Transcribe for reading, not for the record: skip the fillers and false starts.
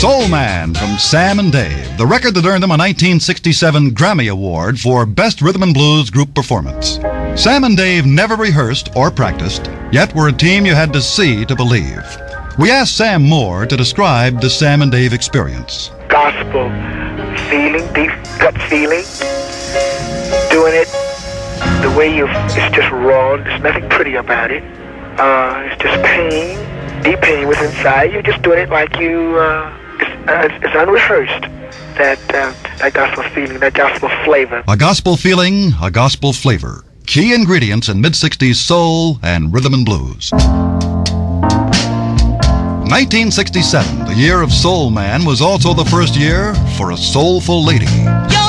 Soul Man from Sam and Dave, the record that earned them a 1967 Grammy Award for Best Rhythm and Blues Group Performance. Sam and Dave never rehearsed or practiced, yet were a team you had to see to believe. We asked Sam Moore to describe the Sam and Dave experience. Gospel feeling, deep gut feeling, doing it the way it's just raw, there's nothing pretty about it. It's just pain, deep pain within inside. You're just doing it like it's unrehearsed. That gospel feeling, that gospel flavor. A gospel feeling, a gospel flavor. Key ingredients in mid-60s soul and rhythm and blues. 1967, the year of Soul Man, was also the first year for a soulful lady.